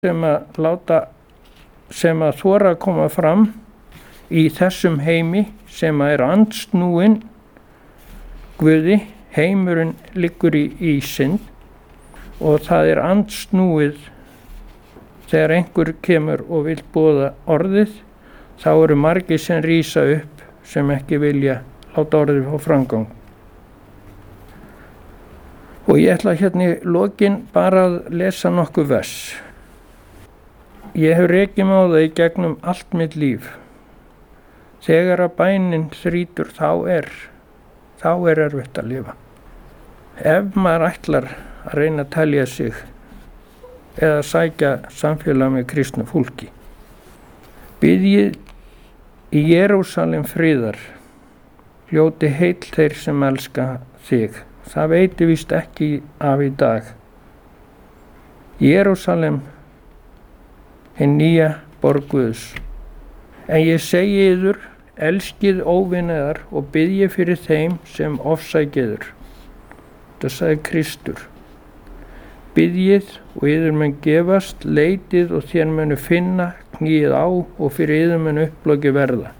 sem að þora að koma fram í þessum heimi sem er andsnúinn Guði. Heimurinn liggur í synd og það er andsnúið þegar einhver kemur og vill boða orðið. Þá eru margir sem rísa upp sem ekki vilja láta orðið fá framgang. Og ég ætla hérna í lokin bara að lesa nokkuð vers. Ég hef rekið mig á það í gegnum allt mitt líf. Þegar að bænin þrýtur þá er erfitt að lifa. Ef maður ætlar að reyna að telja sig eða sækja samfélag með kristnu fólki. Biðjið í Jerúsalem friðar, hljóti heill þeir sem elska þig. Það veitir víst ekki af í dag. Jerúsalem, hinn nýja borg Guðs. En ég segi yður, elskið óvinaðar og biðjið fyrir þeim sem ofsækja yður. Það sagði Kristur. Biðjið og yður mun gefast, leitið og þér munu finna, kníið á og fyrir yður mun upploki verða.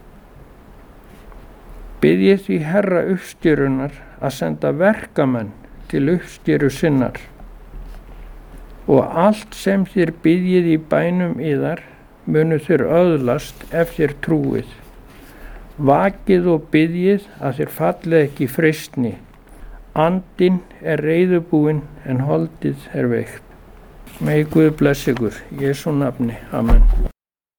Biðjið því Herra uppstjörunar að senda verkamenn til uppstjöru sinnar. Og allt sem þér biðjið í bænum yðar munu þér öðlast ef þér trúið. Vakið og biðjið að þér fallið ekki í freistni. Andinn er reiðubúinn en holdið er veikt. Megi Guð blessa ykkur í Jesú nafni. Amen.